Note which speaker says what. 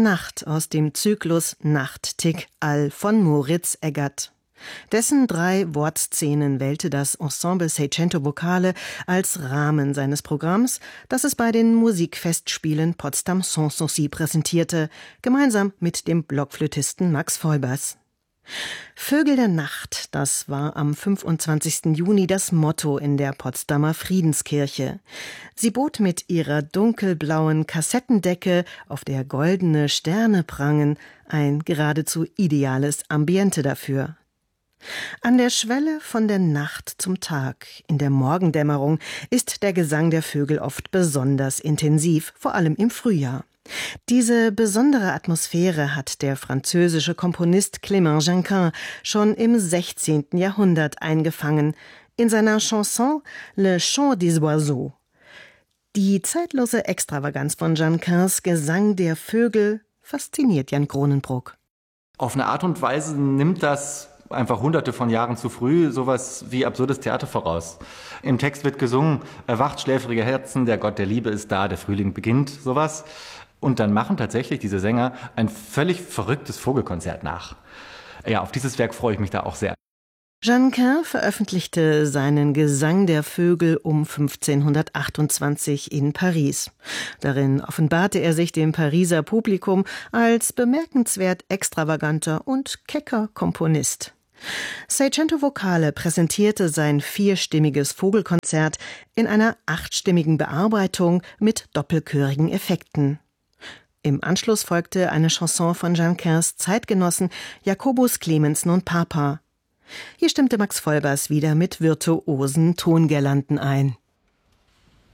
Speaker 1: Nacht aus dem Zyklus Nachttick all von Moritz Eggert. Dessen 3 Wortszenen wählte das Ensemble Seicento Vocale als Rahmen seines Programms, das es bei den Musikfestspielen Potsdam Sanssouci präsentierte, gemeinsam mit dem Blockflötisten Max Vollbers. Vögel der Nacht, das war am 25. Juni das Motto in der Potsdamer Friedenskirche. Sie bot mit ihrer dunkelblauen Kassettendecke, auf der goldene Sterne prangen, ein geradezu ideales Ambiente dafür. An der Schwelle von der Nacht zum Tag, in der Morgendämmerung, ist der Gesang der Vögel oft besonders intensiv, vor allem im Frühjahr. Diese besondere Atmosphäre hat der französische Komponist Clément Janquin schon im 16. Jahrhundert eingefangen, in seiner Chanson Le Chant des Oiseaux. Die zeitlose Extravaganz von Janquins Gesang der Vögel fasziniert Jan Kronenbruck.
Speaker 2: Auf eine Art und Weise nimmt das einfach hunderte von Jahren zu früh sowas wie absurdes Theater voraus. Im Text wird gesungen, erwacht schläfrige Herzen, der Gott der Liebe ist da, der Frühling beginnt, sowas. Und dann machen tatsächlich diese Sänger ein völlig verrücktes Vogelkonzert nach. Ja, auf dieses Werk freue ich mich da auch sehr.
Speaker 1: Janquin veröffentlichte seinen Gesang der Vögel um 1528 in Paris. Darin offenbarte er sich dem Pariser Publikum als bemerkenswert extravaganter und kecker Komponist. Seicento Vocale präsentierte sein 4-stimmiges Vogelkonzert in einer 8-stimmigen Bearbeitung mit doppelchörigen Effekten. Im Anschluss folgte eine Chanson von Janquins Zeitgenossen Jacobus Clemensen und Papa. Hier stimmte Max Vollbers wieder mit virtuosen Tongirlanden ein.